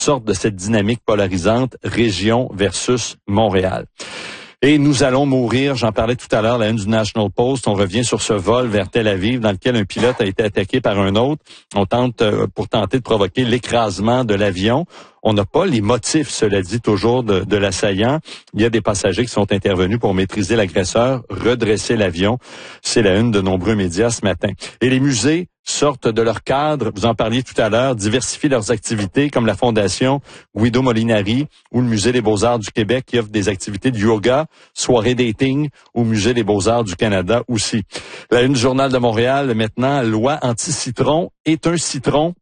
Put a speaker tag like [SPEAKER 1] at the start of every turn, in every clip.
[SPEAKER 1] sorte de cette dynamique polarisante, région versus Montréal. Et nous allons mourir, j'en parlais tout à l'heure, la une du National Post, on revient sur ce vol vers Tel Aviv dans lequel un pilote a été attaqué par un autre. On tente pour tenter de provoquer l'écrasement de l'avion. On n'a pas les motifs, cela dit, toujours de l'assaillant. Il y a des passagers qui sont intervenus pour maîtriser l'agresseur, redresser l'avion. C'est la une de nombreux médias ce matin. Et les musées sortent de leur cadre, vous en parliez tout à l'heure, diversifient leurs activités comme la Fondation Guido Molinari ou le Musée des Beaux-Arts du Québec qui offre des activités de yoga, soirée dating au Musée des Beaux-Arts du Canada aussi. La une du Journal de Montréal, maintenant, loi anti-citron est un citron.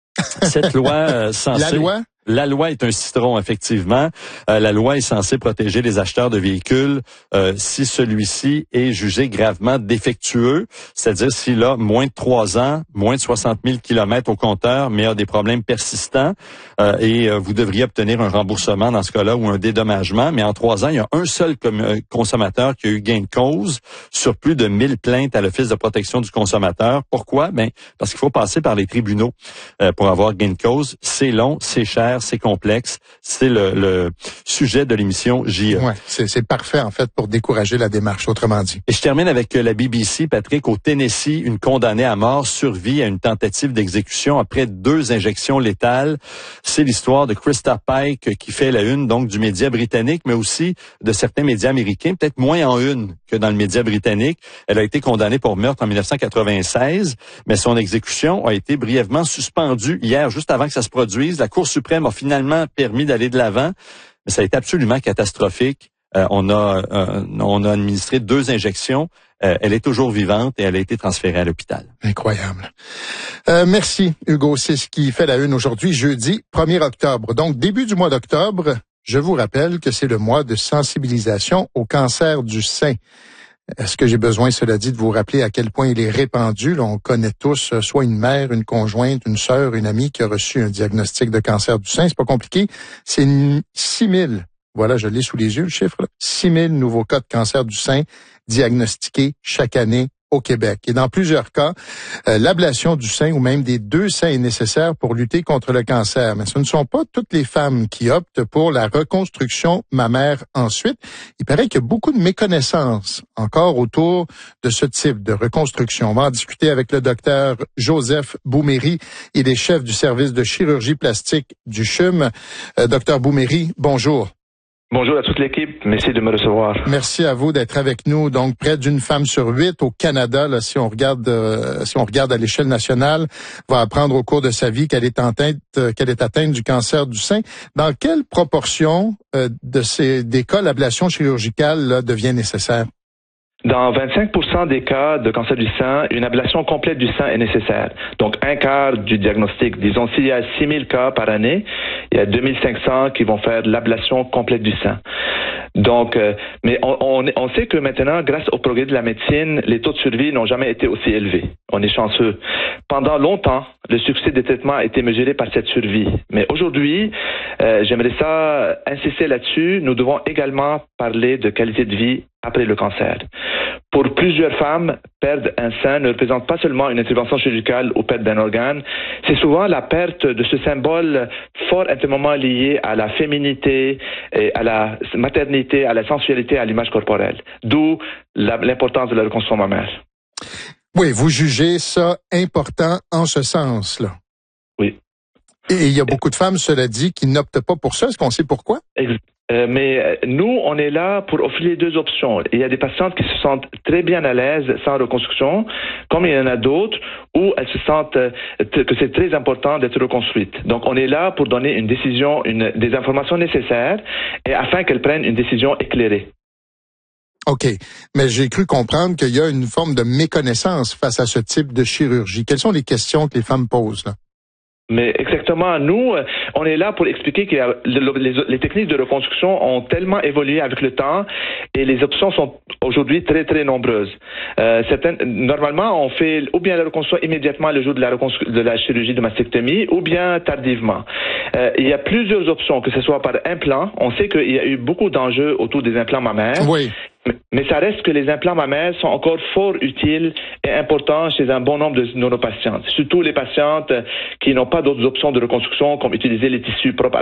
[SPEAKER 1] Cette loi censée... La loi est un citron, effectivement. La loi est censée protéger les acheteurs de véhicules si celui-ci est jugé gravement défectueux, c'est-à-dire s'il a moins de 3 ans, moins de 60 000 kilomètres au compteur, mais a des problèmes persistants. Et vous devriez obtenir un remboursement dans ce cas-là ou un dédommagement. Mais en 3 ans, il y a un seul consommateur qui a eu gain de cause sur plus de 1000 plaintes à l'Office de protection du consommateur. Pourquoi? Parce qu'il faut passer par les tribunaux pour avoir gain de cause. C'est long, c'est cher. C'est complexe. C'est le sujet de l'émission JE.
[SPEAKER 2] Ouais, c'est parfait, en fait, pour décourager la démarche, autrement dit.
[SPEAKER 1] Et je termine avec la BBC, Patrick. Au Tennessee, une condamnée à mort survit à une tentative d'exécution après 2 injections létales. C'est l'histoire de Krista Pike qui fait la une, donc, du média britannique, mais aussi de certains médias américains, peut-être moins en une que dans le média britannique. Elle a été condamnée pour meurtre en 1996, mais son exécution a été brièvement suspendue hier, juste avant que ça se produise. La Cour suprême a finalement permis d'aller de l'avant, mais ça a été absolument catastrophique. On a administré 2 injections. Elle est toujours vivante et elle a été transférée à l'hôpital.
[SPEAKER 2] Incroyable. Merci, Hugo. C'est ce qui fait la une aujourd'hui, jeudi 1er octobre. Donc, début du mois d'octobre, je vous rappelle que c'est le mois de sensibilisation au cancer du sein. Est-ce que j'ai besoin, cela dit, de vous rappeler à quel point il est répandu? Là, on connaît tous soit une mère, une conjointe, une sœur, une amie qui a reçu un diagnostic de cancer du sein. C'est pas compliqué. C'est 6 000. Voilà, je l'ai sous les yeux, le chiffre. 6 000 nouveaux cas de cancer du sein diagnostiqués chaque année au Québec. Et dans plusieurs cas, l'ablation du sein ou même des 2 seins est nécessaire pour lutter contre le cancer. Mais ce ne sont pas toutes les femmes qui optent pour la reconstruction mammaire ensuite. Il paraît qu'il y a beaucoup de méconnaissances encore autour de ce type de reconstruction. On va en discuter avec le docteur Joseph Bouméry. Il est chef du service de chirurgie plastique du CHUM. Docteur Bouméry, bonjour.
[SPEAKER 3] Bonjour à toute l'équipe. Merci de me recevoir.
[SPEAKER 2] Merci à vous d'être avec nous. Donc, près d'une femme sur 8 au Canada, là, si on regarde à l'échelle nationale, va apprendre au cours de sa vie qu'elle est atteinte du cancer du sein. Dans quelle proportion des cas, l'ablation chirurgicale là, devient nécessaire?
[SPEAKER 3] Dans 25% des cas de cancer du sein, une ablation complète du sein est nécessaire. Donc, un quart du diagnostic. Disons, s'il y a 6 000 cas par année, il y a 2 500 qui vont faire l'ablation complète du sein. Donc, mais on sait que maintenant, grâce au progrès de la médecine, les taux de survie n'ont jamais été aussi élevés. On est chanceux. Pendant longtemps, le succès des traitements a été mesuré par cette survie. Mais aujourd'hui, j'aimerais ça insister là-dessus. Nous devons également parler de qualité de vie après le cancer. Pour plusieurs femmes, perdre un sein ne représente pas seulement une intervention chirurgicale ou perte d'un organe, c'est souvent la perte de ce symbole fort intimement lié à la féminité, et à la maternité, à la sensualité, à l'image corporelle. D'où l'importance de la reconstruction mammaire.
[SPEAKER 2] Oui, vous jugez ça important en ce sens-là.
[SPEAKER 3] Oui.
[SPEAKER 2] Et il y a beaucoup de femmes, cela dit, qui n'optent pas pour ça. Est-ce qu'on sait pourquoi?
[SPEAKER 3] Mais nous, on est là pour offrir les 2 options. Il y a des patientes qui se sentent très bien à l'aise sans reconstruction, comme il y en a d'autres où elles se sentent que c'est très important d'être reconstruite. Donc, on est là pour donner une décision, des informations nécessaires et afin qu'elles prennent une décision éclairée.
[SPEAKER 2] OK. Mais j'ai cru comprendre qu'il y a une forme de méconnaissance face à ce type de chirurgie. Quelles sont les questions que les femmes posent, là?
[SPEAKER 3] Mais exactement, nous, on est là pour expliquer que les techniques de reconstruction ont tellement évolué avec le temps et les options sont aujourd'hui très, très nombreuses. Normalement, on fait ou bien la reconstruction immédiatement le jour de la chirurgie de mastectomie ou bien tardivement. Il y a plusieurs options, que ce soit par implant. On sait qu'il y a eu beaucoup d'enjeux autour des implants mammaires.
[SPEAKER 2] Oui.
[SPEAKER 3] mais ça reste que les implants mammaires sont encore fort utiles et importants chez un bon nombre de nos patientes, surtout les patientes qui n'ont pas d'autres options de reconstruction, comme utiliser les tissus propres